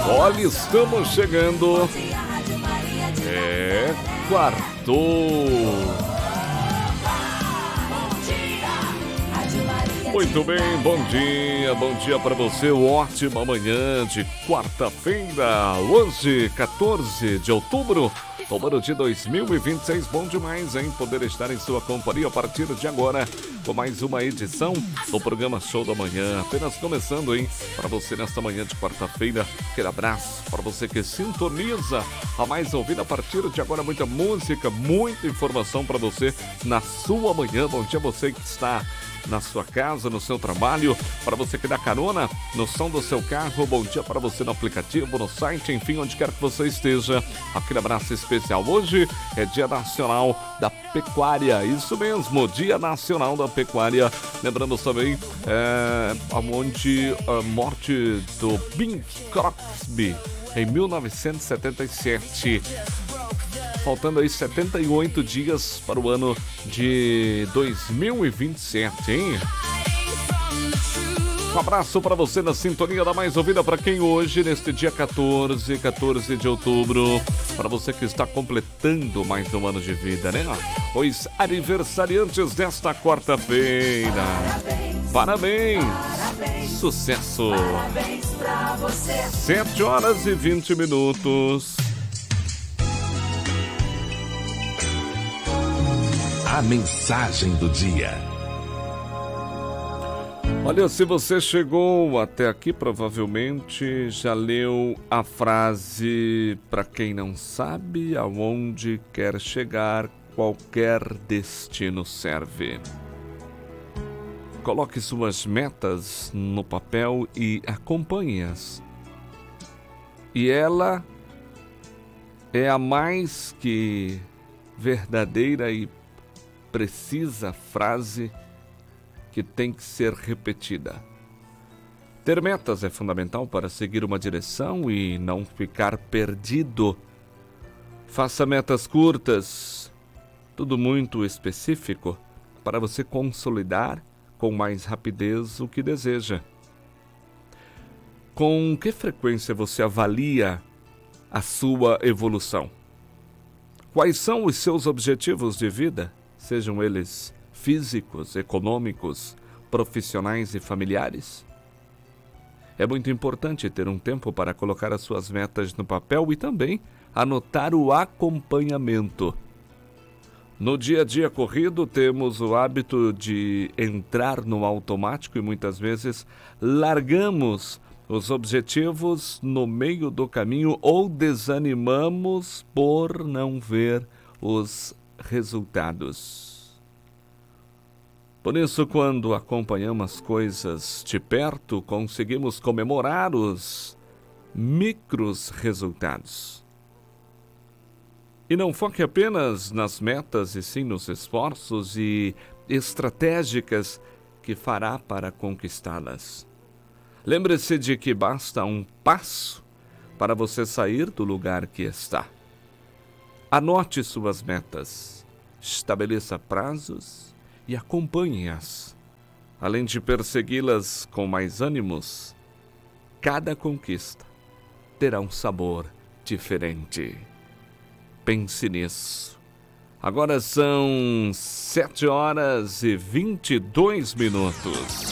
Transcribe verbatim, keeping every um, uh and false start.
Olha, estamos chegando. É, quartou. Muito bem, bom dia, bom dia para você, ótima manhã de quarta-feira, hoje, quatorze de outubro, número de dois mil e vinte e seis, bom demais, hein? Poder estar em sua companhia a partir de agora, com mais uma edição do programa Show da Manhã, apenas começando, hein? Para você nesta manhã de quarta-feira, aquele abraço para você que sintoniza a mais ouvida a partir de agora, muita música, muita informação para você na sua manhã, bom dia você que está na sua casa, no seu trabalho, para você que dá carona no som do seu carro, bom dia para você no aplicativo, no site, enfim, onde quer que você esteja, aquele abraço especial. Hoje é Dia Nacional da Pecuária, isso mesmo, Dia Nacional da Pecuária, lembrando também é, onde a morte do Bing Crosby em mil novecentos e setenta e sete. Faltando aí setenta e oito dias para o ano de dois mil e vinte e sete, hein? Um abraço para você na sintonia da mais ouvida, para quem hoje, neste dia quatorze, quatorze de outubro, para você que está completando mais um ano de vida, né? Os aniversariantes desta quarta-feira. Parabéns! Parabéns. Sucesso! Parabéns pra você. sete horas e vinte minutos. A mensagem do dia. Olha, se você chegou até aqui, provavelmente já leu a frase: para quem não sabe aonde quer chegar, qualquer destino serve. Coloque suas metas no papel e acompanhe-as. E ela é a mais que verdadeira e precisa frase que tem que ser repetida. Ter metas é fundamental para seguir uma direção e não ficar perdido. Faça metas curtas, tudo muito específico, para você consolidar com mais rapidez o que deseja. Com que frequência você avalia a sua evolução? Quais são os seus objetivos de vida? Sejam eles físicos, econômicos, profissionais e familiares? É muito importante ter um tempo para colocar as suas metas no papel e também anotar o acompanhamento. No dia a dia corrido, temos o hábito de entrar no automático e muitas vezes largamos os objetivos no meio do caminho ou desanimamos por não ver os resultados. Por isso, quando acompanhamos as coisas de perto, conseguimos comemorar os micros resultados. E não foque apenas nas metas, e sim nos esforços e estratégicas que fará para conquistá-las. Lembre-se de que basta um passo para você sair do lugar que está. Anote suas metas, estabeleça prazos e acompanhe-as. Além de persegui-las com mais ânimos, cada conquista terá um sabor diferente. Pense nisso. Agora são sete horas e vinte e dois minutos.